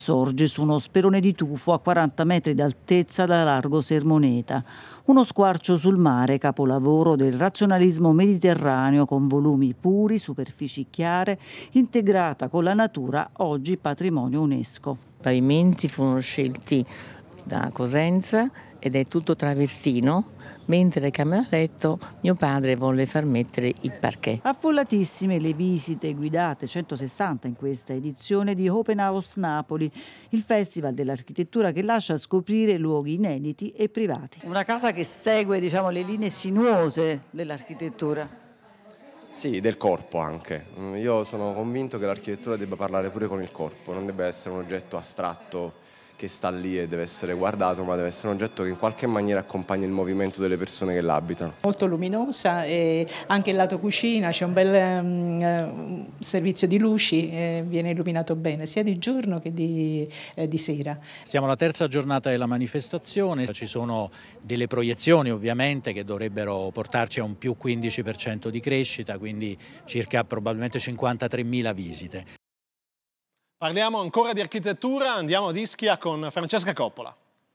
sorge su uno sperone di tufo a 40 metri d'altezza da largo Sermoneta. Uno squarcio sul mare, capolavoro del razionalismo mediterraneo con volumi puri, superfici chiare, integrata con la natura, oggi patrimonio UNESCO. I pavimenti furono scelti da Cosenza ed è tutto travertino, mentre nel camera letto mio padre volle far mettere il parquet. Affollatissime le visite guidate, 160 in questa edizione di Open House Napoli, il festival dell'architettura che lascia scoprire luoghi inediti e privati. Una casa che segue, le linee sinuose dell'architettura. Sì, del corpo anche. Io sono convinto che l'architettura debba parlare pure con il corpo, non debba essere un oggetto astratto che sta lì e deve essere guardato, ma deve essere un oggetto che in qualche maniera accompagna il movimento delle persone che l'abitano. Molto luminosa e anche il lato cucina, c'è un bel servizio di luci, viene illuminato bene sia di giorno che di sera. Siamo alla terza giornata della manifestazione, ci sono delle proiezioni ovviamente che dovrebbero portarci a un più 15% di crescita, quindi circa probabilmente 53.000 visite. Parliamo ancora di architettura, andiamo ad Ischia con Francesca Coppola.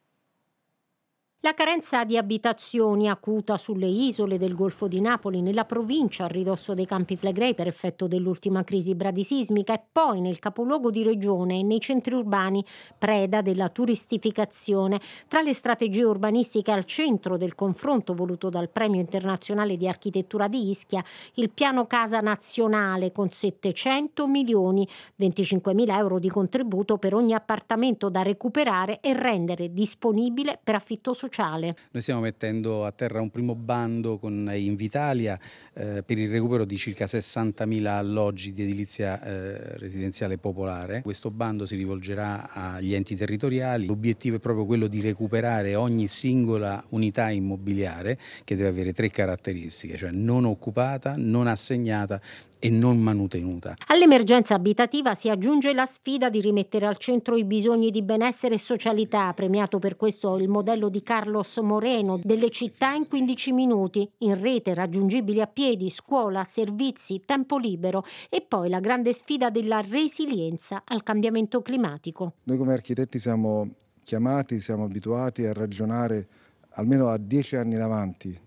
La carenza di abitazioni acuta sulle isole del Golfo di Napoli, nella provincia a ridosso dei Campi Flegrei per effetto dell'ultima crisi bradisismica e poi nel capoluogo di regione e nei centri urbani preda della turistificazione. Tra le strategie urbanistiche al centro del confronto voluto dal Premio Internazionale di Architettura di Ischia, il piano casa nazionale con 700 milioni, 25.000 euro di contributo per ogni appartamento da recuperare e rendere disponibile per affitto sociale. Noi stiamo mettendo a terra un primo bando con Invitalia per il recupero di circa 60.000 alloggi di edilizia residenziale popolare. Questo bando si rivolgerà agli enti territoriali. L'obiettivo è proprio quello di recuperare ogni singola unità immobiliare che deve avere 3 caratteristiche, cioè non occupata, non assegnata e non manutenuta. All'emergenza abitativa si aggiunge la sfida di rimettere al centro i bisogni di benessere e socialità, premiato per questo il modello di Carlos Moreno delle città in 15 minuti, in rete, raggiungibili a piedi, scuola, servizi, tempo libero e poi la grande sfida della resilienza al cambiamento climatico. Noi come architetti siamo chiamati, siamo abituati a ragionare almeno a 10 anni in avanti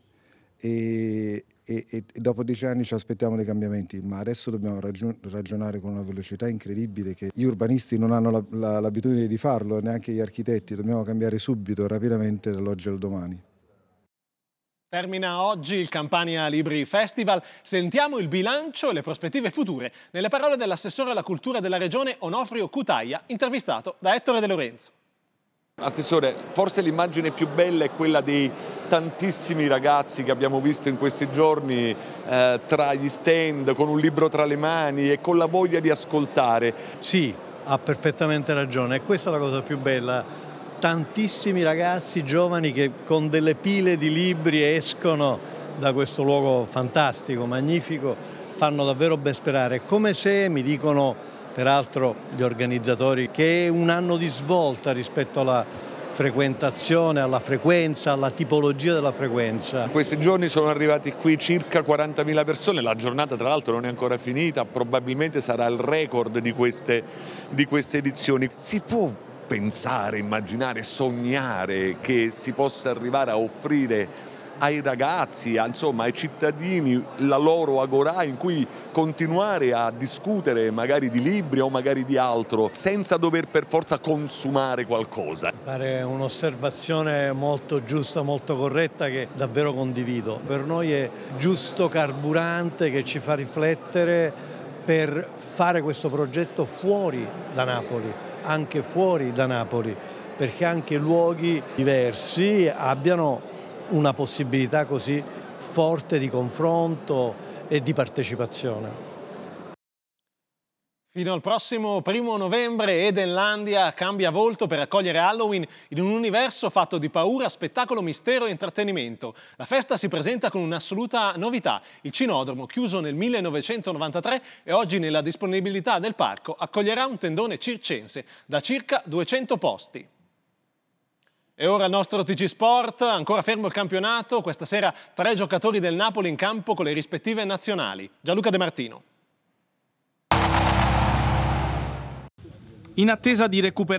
e dopo 10 anni ci aspettiamo dei cambiamenti, ma adesso dobbiamo ragionare con una velocità incredibile che gli urbanisti non hanno l'abitudine di farlo, neanche gli architetti. Dobbiamo cambiare subito, rapidamente, dall'oggi al domani. Termina oggi il Campania Libri Festival. Sentiamo il bilancio e le prospettive future nelle parole dell'assessore alla cultura della regione Onofrio Cutaia, intervistato da Ettore De Lorenzo. Assessore, forse l'immagine più bella è quella dei tantissimi ragazzi che abbiamo visto in questi giorni tra gli stand, con un libro tra le mani e con la voglia di ascoltare. Sì, ha perfettamente ragione, e questa è la cosa più bella. Tantissimi ragazzi giovani che con delle pile di libri escono da questo luogo fantastico, magnifico, fanno davvero ben sperare. Come se, mi dicono peraltro gli organizzatori, che è un anno di svolta rispetto alla frequentazione, alla frequenza, alla tipologia della frequenza. In questi giorni sono arrivati qui circa 40.000 persone, la giornata tra l'altro non è ancora finita, probabilmente sarà il record di queste edizioni. Si può pensare, immaginare, sognare che si possa arrivare a offrire ai ragazzi, insomma ai cittadini, la loro agorà in cui continuare a discutere magari di libri o magari di altro senza dover per forza consumare qualcosa? Pare un'osservazione molto giusta, molto corretta, che davvero condivido. Per noi è giusto carburante che ci fa riflettere per fare questo progetto fuori da Napoli, anche fuori da Napoli, perché anche luoghi diversi abbiano una possibilità così forte di confronto e di partecipazione. Fino al prossimo 1 novembre Edenlandia cambia volto per accogliere Halloween in un universo fatto di paura, spettacolo, mistero e intrattenimento. La festa si presenta con un'assoluta novità. Il Cinodromo, chiuso nel 1993 e oggi nella disponibilità del parco, accoglierà un tendone circense da circa 200 posti. E ora il nostro TG Sport, ancora fermo il campionato, questa sera 3 giocatori del Napoli in campo con le rispettive nazionali. Gianluca De Martino. in attesa di recuperare